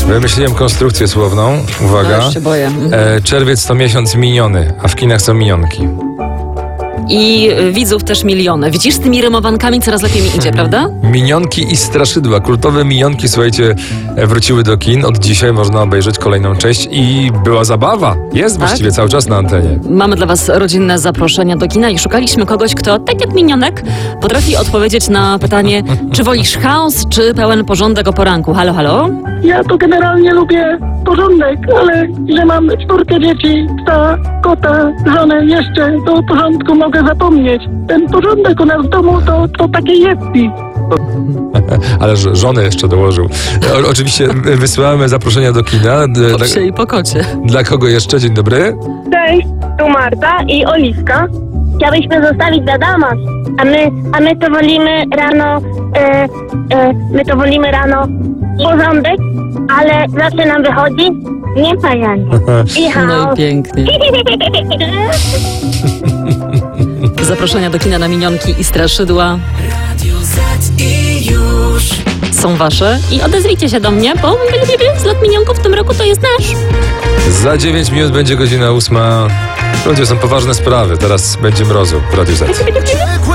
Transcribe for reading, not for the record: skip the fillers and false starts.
Wymyśliłem konstrukcję słowną. Uwaga. No, już się boję. Czerwiec to miesiąc miniony, a w kinach są minionki. I widzów też miliony. Widzisz, z tymi rymowankami coraz lepiej mi idzie, prawda? Minionki i straszydła. Kultowe minionki, słuchajcie, wróciły do kin. Od dzisiaj można obejrzeć kolejną część i była zabawa. Jest Tak? właściwie cały czas na antenie. Mamy dla was rodzinne zaproszenia do kina i szukaliśmy kogoś, kto, tak jak minionek, potrafi odpowiedzieć na pytanie, czy wolisz chaos, czy pełen porządek o poranku. Halo, halo? Ja to generalnie lubię porządek, ale że mam 4 dzieci, psa, kota, żonę jeszcze, to o porządku mogę zapomnieć. Ten porządek u nas w domu to takie jest. Ale żonę jeszcze dołożył. Oczywiście wysyłamy zaproszenia do kina. Po psie i po kocie. Dla kogo jeszcze? Dzień dobry. Cześć, tu Marta i Oliwka. Chciałyśmy zostawić wiadomość, a my to wolimy rano porządek, ale zawsze nam wychodzi nie pajanie. I No i chaos. pięknie. Zaproszenia do kina na minionki i straszydła są wasze i odezwijcie się do mnie, bo zlot minionków w tym roku to jest nasz. Za 9 minut będzie godzina 8. Ludzie, są poważne sprawy. Teraz będzie mrozu w Radiu Z.